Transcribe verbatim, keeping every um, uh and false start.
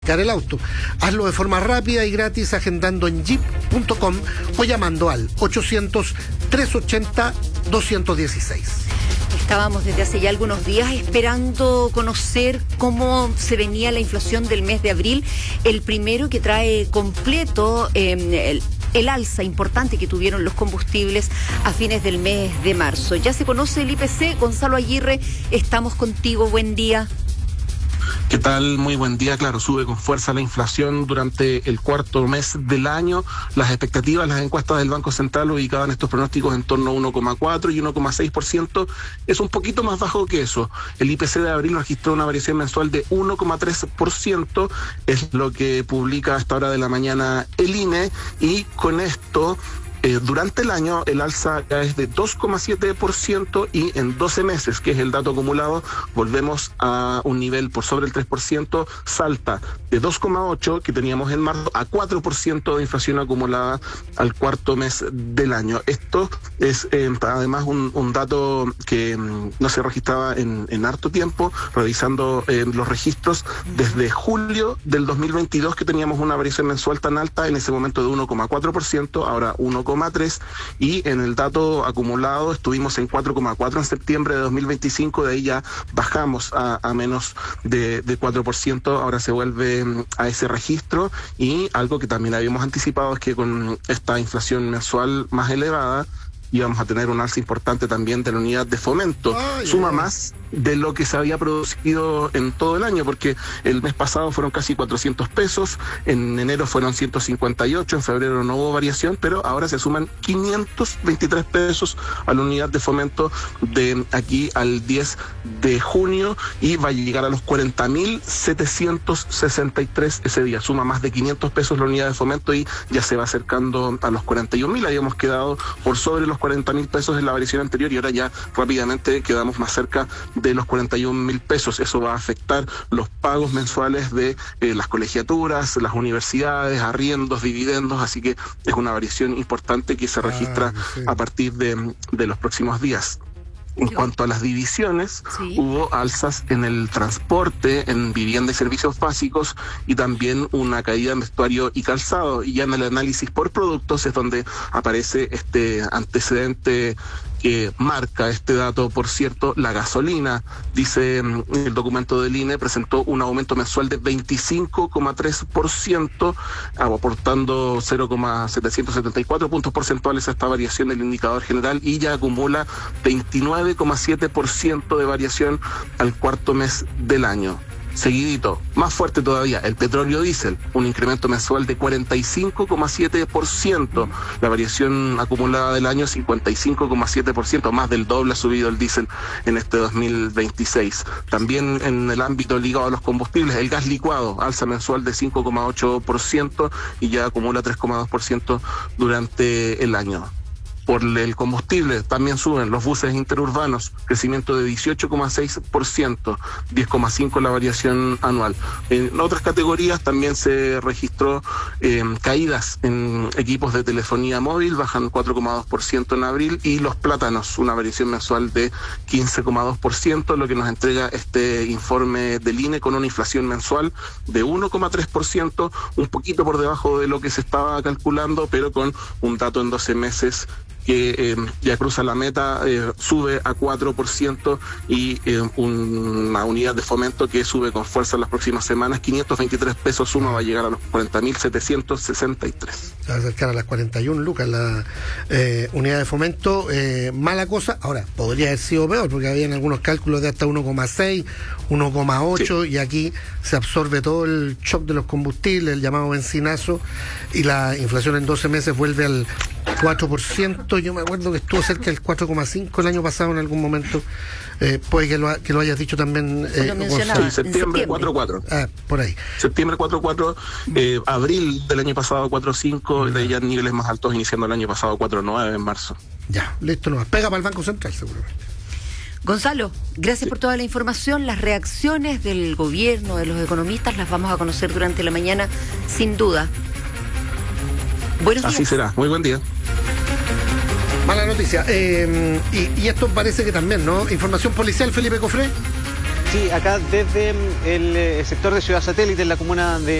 el auto. Hazlo de forma rápida y gratis agendando en jeep punto com o llamando al ochocientos, trescientos ochenta, doscientos dieciséis. Estábamos desde hace ya algunos días esperando conocer cómo se venía la inflación del mes de abril, el primero que trae completo eh, el, el alza importante que tuvieron los combustibles a fines del mes de marzo. Ya se conoce el I P C. Gonzalo Aguirre, estamos contigo, buen día. ¿Qué tal? Muy buen día. Claro, sube con fuerza la inflación durante el cuarto mes del año. Las expectativas, las encuestas del Banco Central ubicaban estos pronósticos en torno a uno coma cuatro y uno coma seis por ciento. Es un poquito más bajo que eso. El I P C de abril registró una variación mensual de uno coma tres por ciento. Es lo que publica a esta hora de la mañana el I N E. Y con esto, Eh, durante el año el alza ya es de dos coma siete por ciento y en doce meses, que es el dato acumulado, volvemos a un nivel por sobre el tres por ciento, salta de dos coma ocho que teníamos en marzo a cuatro por ciento de inflación acumulada al cuarto mes del año. Esto es eh, además un, un dato que mm, no se registraba en, en harto tiempo, revisando eh, los registros desde julio del dos mil veintidós, que teníamos una variación mensual tan alta, en ese momento de uno coma cuatro por ciento, ahora uno coma tres por ciento, y en el dato acumulado estuvimos en cuatro coma cuatro en septiembre de dos mil veinticinco, de ahí ya bajamos a, a menos de, de cuatro por ciento, ahora se vuelve a ese registro. Y algo que también habíamos anticipado es que con esta inflación mensual más elevada íbamos a tener un alza importante también de la unidad de fomento. Ay, Suma ay. más de lo que se había producido en todo el año, porque el mes pasado fueron casi cuatrocientos pesos, en enero fueron ciento cincuenta y ocho, en febrero no hubo variación, pero ahora se suman quinientos veintitrés pesos a la unidad de fomento de aquí al diez de junio, y va a llegar a los cuarenta mil setecientos sesenta y tres ese día. Suma más de quinientos pesos la unidad de fomento y ya se va acercando a los cuarenta y un mil. Habíamos quedado por sobre los cuarenta mil pesos en la variación anterior y ahora ya rápidamente quedamos más cerca de los cuarenta y un mil pesos. Eso va a afectar los pagos mensuales de eh, las colegiaturas, las universidades, arriendos, dividendos, así que es una variación importante que se registra ah, sí. a partir de, de los próximos días. En cuanto a las divisiones, sí. hubo alzas en el transporte, en vivienda y servicios básicos, y también una caída en vestuario y calzado. Y ya en el análisis por productos es donde aparece este antecedente que marca este dato. Por cierto, la gasolina, dice el documento del I N E, presentó un aumento mensual de veinticinco coma tres por ciento, aportando cero coma setecientos setenta y cuatro puntos porcentuales a esta variación del indicador general, y ya acumula veintinueve coma siete por ciento de variación al cuarto mes del año. Seguidito, más fuerte todavía, el petróleo diésel, un incremento mensual de cuarenta y cinco coma siete por ciento, la variación acumulada del año cincuenta y cinco coma siete por ciento, más del doble ha subido el diésel en este dos mil veintiséis. También en el ámbito ligado a los combustibles, el gas licuado, alza mensual de cinco coma ocho por ciento y ya acumula tres coma dos por ciento durante el año. Por el combustible también suben los buses interurbanos, crecimiento de dieciocho coma seis por ciento, diez coma cinco por ciento la variación anual. En otras categorías también se registró eh, caídas en equipos de telefonía móvil, bajan cuatro coma dos por ciento en abril, y los plátanos, una variación mensual de quince coma dos por ciento, lo que nos entrega este informe del I N E con una inflación mensual de uno coma tres por ciento, un poquito por debajo de lo que se estaba calculando, pero con un dato en doce meses que eh, ya cruza la meta, eh, sube a cuatro por ciento, y eh, una unidad de fomento que sube con fuerza en las próximas semanas, quinientos veintitrés pesos suma, va a llegar a los cuarenta mil setecientos sesenta y tres. Se va a acercar a las cuarenta y un lucas la eh, unidad de fomento. Eh, mala cosa, ahora, podría haber sido peor, porque habían algunos cálculos de hasta uno coma seis, uno coma ocho, sí. Y aquí se absorbe todo el shock de los combustibles, el llamado benzinazo, y la inflación en doce meses vuelve al cuatro por ciento. Yo me acuerdo que estuvo cerca del cuatro coma cinco el año pasado en algún momento. Eh, puede que lo, que lo hayas dicho también. Eh, lo mencionaba, sí, septiembre cuatro coma cuatro. Ah, por ahí. Septiembre cuatro coma cuatro, eh, abril del año pasado cuatro coma cinco, de ya niveles más altos iniciando el año pasado cuatro coma nueve en marzo. Ya, listo, no pega para el Banco Central seguramente. Gonzalo, gracias sí. por toda la información. Las reacciones del gobierno, de los economistas, las vamos a conocer durante la mañana, sin duda. Buenos días. Así será. Muy buen día. Mala noticia. Eh, y, y esto parece que también, ¿no? Información policial, Felipe Cofré. Sí, acá desde el sector de Ciudad Satélite, en la comuna de